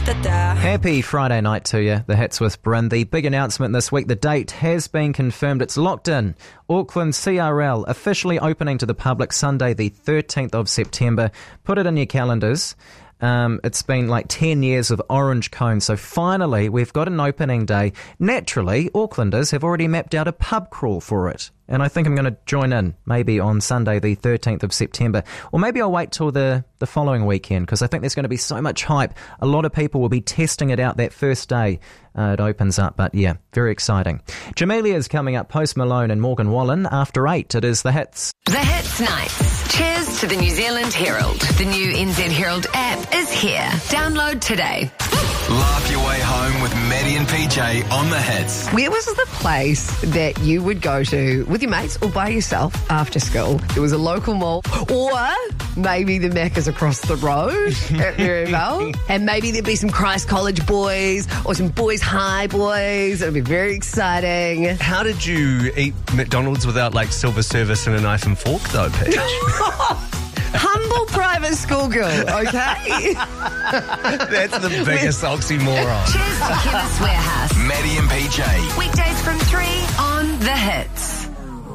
Happy Friday night to you. The Hits with Bryn. The big announcement this week, the date has been confirmed. It's locked in. Auckland CRL officially opening to the public Sunday the 13th of September. Put it in your calendars. It's been like 10 years of orange cones, so finally we've got an opening day. Naturally, Aucklanders have already mapped out a pub crawl for it, and I think I'm going to join in maybe on Sunday the 13th of September, or maybe I'll wait till the following weekend, because I think there's going to be so much hype. A lot of people will be testing it out that first day it opens up, but yeah, very exciting. Jamelia's coming up, Post Malone and Morgan Wallen after 8. It is The Hits. The Hits Nights. Cheers to the New Zealand Herald. The new NZ Herald app is here. Download today. Laugh your way home with Maddie and PJ on The Hits. Where was the place that you would go to with your mates or by yourself after school? There was a local mall, or maybe the Macca's across the road at Maryvale, and maybe there'd be some Christ College boys or some Boys High boys. It'd be very exciting. How did you eat McDonald's without like silver service and a knife and fork though, Paige? Humble private school girl, okay? That's the biggest oxymoron. Cheers to Chemist Warehouse. Maddie and PJ. Weekdays from 3 on The Hits.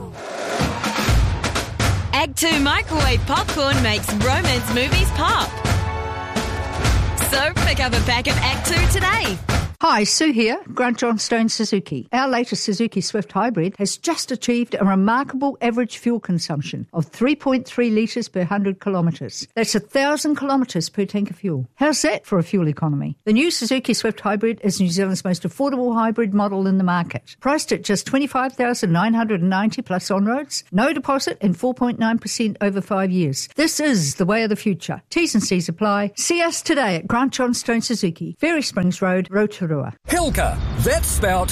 Act 2 microwave popcorn makes romance movies pop. So pick up a pack of Act 2 today. Hi, Sue here, Grant Johnstone Suzuki. Our latest Suzuki Swift Hybrid has just achieved a remarkable average fuel consumption of 3.3 litres per 100 kilometres. That's 1,000 kilometres per tank of fuel. How's that for a fuel economy? The new Suzuki Swift Hybrid is New Zealand's most affordable hybrid model in the market. Priced at just $25,990 plus on-roads, no deposit and 4.9% over 5 years. This is the way of the future. T's and C's apply. See us today at Grant Johnstone Suzuki, Ferry Springs Road, Rotorua. Hilka, that's spelled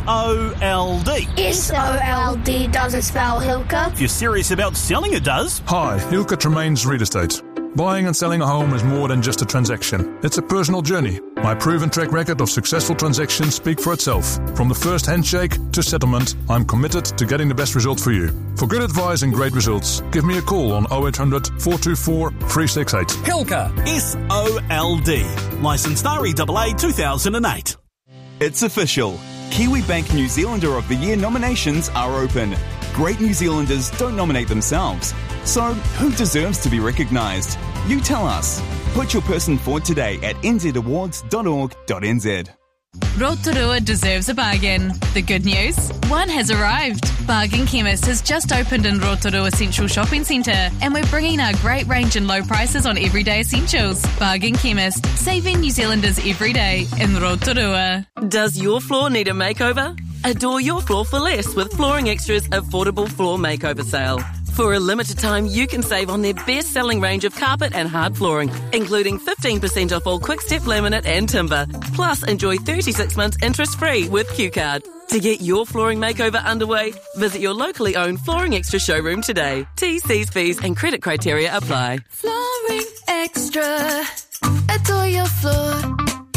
S-O-L-D. S-O-L-D doesn't spell Hilka. If you're serious about selling, it does. Hi, Hilka Tremaines Real Estate. Buying and selling a home is more than just a transaction. It's a personal journey. My proven track record of successful transactions speak for itself. From the first handshake to settlement, I'm committed to getting the best result for you. For good advice and great results, give me a call on 0800 424 368. Hilka, S-O-L-D. Licensed REAA 2008. It's official. Kiwi Bank New Zealander of the Year nominations are open. Great New Zealanders don't nominate themselves. So, who deserves to be recognised? You tell us. Put your person forward today at nzawards.org.nz. Rotorua deserves a bargain. The good news? One has arrived. Bargain Chemist has just opened in Rotorua Central Shopping Centre, and we're bringing our great range and low prices on everyday essentials. Bargain Chemist, saving New Zealanders every day in Rotorua. Does your floor need a makeover? Adore your floor for less with Flooring Extra's affordable floor makeover sale. For a limited time, you can save on their best-selling range of carpet and hard flooring, including 15% off all Quick-Step laminate and timber. Plus, enjoy 36 months interest-free with Q-Card. To get your flooring makeover underway, visit your locally owned Flooring Extra showroom today. T's, C's, fees and credit criteria apply. Flooring Extra. Adore your floor.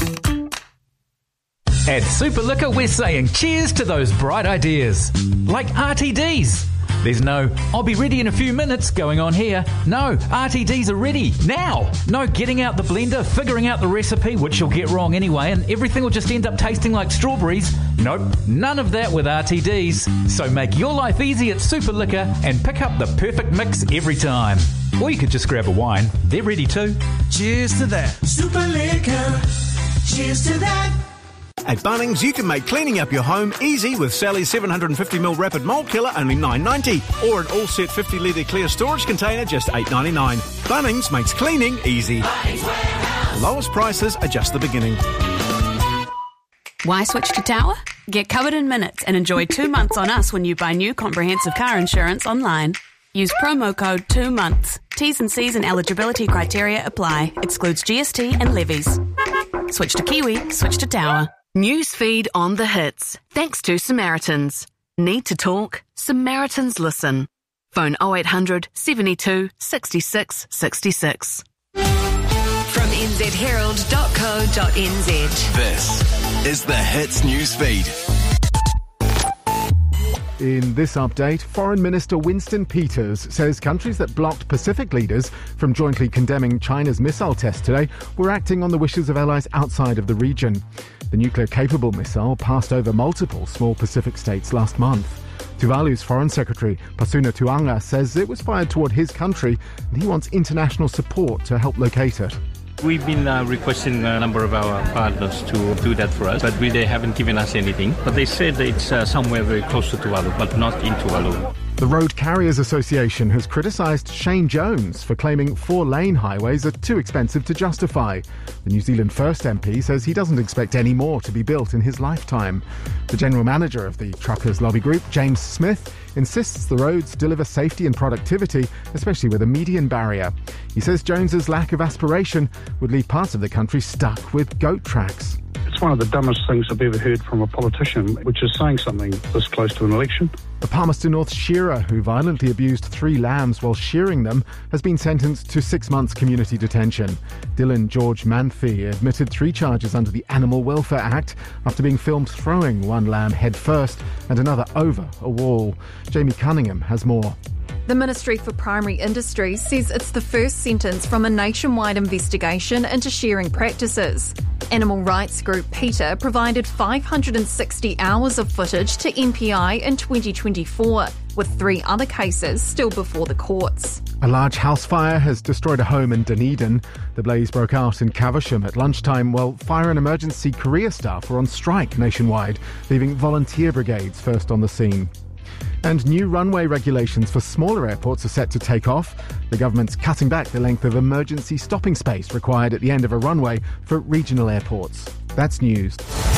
At Superliquor, we're saying cheers to those bright ideas. Like RTDs. There's no, I'll be ready in a few minutes going on here. No, RTDs are ready now. No getting out the blender, figuring out the recipe, which you'll get wrong anyway, and everything will just end up tasting like strawberries. Nope, none of that with RTDs. So make your life easy at Superliquor and pick up the perfect mix every time. Or you could just grab a wine. They're ready too. Cheers to that. Superliquor. Cheers to that. At Bunnings, you can make cleaning up your home easy with Sally's 750ml Rapid Mold Killer, only $9.90, or an all-set 50-litre clear storage container, just $8.99. Bunnings makes cleaning easy. Lowest prices are just the beginning. Why switch to Tower? Get covered in minutes and enjoy 2 months on us when you buy new comprehensive car insurance online. Use promo code 2 months. T's and C's and eligibility criteria apply. Excludes GST and levies. Switch to Kiwi, switch to Tower. Newsfeed on The Hits. Thanks to Samaritans. Need to talk? Samaritans listen. Phone 0800 72 66 66. From nzherald.co.nz. This is The Hits Newsfeed. In this update, Foreign Minister Winston Peters says countries that blocked Pacific leaders from jointly condemning China's missile test today were acting on the wishes of allies outside of the region. The nuclear-capable missile passed over multiple small Pacific states last month. Tuvalu's Foreign Secretary, Pasuna Tuanga, says it was fired toward his country and he wants international support to help locate it. We've been requesting a number of our partners to do that for us, but they haven't given us anything. But they said it's somewhere very close to Tuvalu, but not in Tuvalu. The Road Carriers Association has criticised Shane Jones for claiming 4-lane highways are too expensive to justify. The New Zealand First MP says he doesn't expect any more to be built in his lifetime. The general manager of the truckers' lobby group, James Smith, insists the roads deliver safety and productivity, especially with a median barrier. He says Jones's lack of aspiration would leave parts of the country stuck with goat tracks. It's one of the dumbest things I've ever heard from a politician, which is saying something this close to an election. A Palmerston North shearer who violently abused 3 lambs while shearing them has been sentenced to 6 months community detention. Dylan George Manthe admitted 3 charges under the Animal Welfare Act after being filmed throwing 1 lamb head first and another over a wall. Jamie Cunningham has more. The Ministry for Primary Industries says it's the first sentence from a nationwide investigation into shearing practices. Animal rights group PETA provided 560 hours of footage to MPI in 2024, with 3 other cases still before the courts. A large house fire has destroyed a home in Dunedin. The blaze broke out in Caversham at lunchtime while fire and emergency career staff were on strike nationwide, leaving volunteer brigades first on the scene. And new runway regulations for smaller airports are set to take off. The government's cutting back the length of emergency stopping space required at the end of a runway for regional airports. That's news.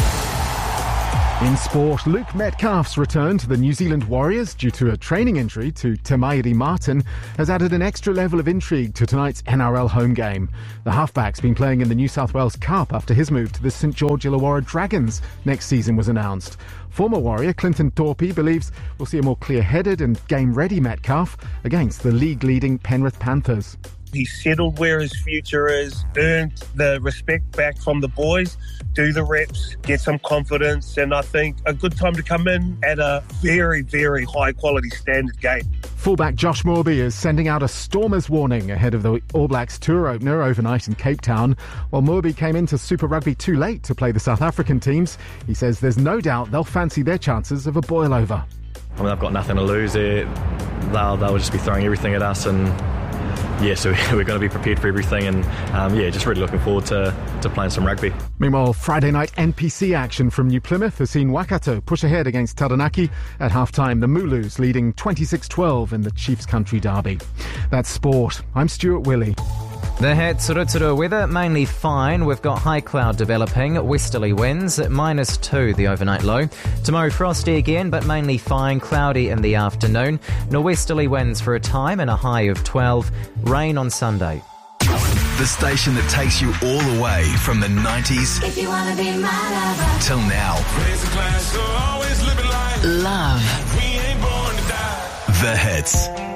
In sport, Luke Metcalf's return to the New Zealand Warriors due to a training injury to Te Maire Martin has added an extra level of intrigue to tonight's NRL home game. The halfback's been playing in the New South Wales Cup after his move to the St George Illawarra Dragons next season was announced. Former Warrior Clinton Torpey believes we'll see a more clear-headed and game-ready Metcalf against the league-leading Penrith Panthers. He's settled where his future is, earned the respect back from the boys, do the reps, get some confidence, and I think a good time to come in at a very, very high-quality standard game. Fullback Josh Moorby is sending out a stormers warning ahead of the All Blacks tour opener overnight in Cape Town. While Moorby came into Super Rugby too late to play the South African teams, he says there's no doubt they'll fancy their chances of a boil-over. I mean, I've got nothing to lose there. They'll just be throwing everything at us, and so we're going to be prepared for everything, and just really looking forward to playing some rugby. Meanwhile, Friday night NPC action from New Plymouth has seen Waikato push ahead against Taranaki. At half-time, the Mooloos leading 26-12 in the Chiefs Country Derby. That's sport. I'm Stuart Willey. The Hats Rotorua weather, mainly fine. We've got high cloud developing, westerly winds at -2 the overnight low. Tomorrow frosty again, but mainly fine, cloudy in the afternoon. Norwesterly winds for a time and a high of 12. Rain on Sunday. The station that takes you all the way from the 90s If you wanna be my lover. till now. Love. The Hits.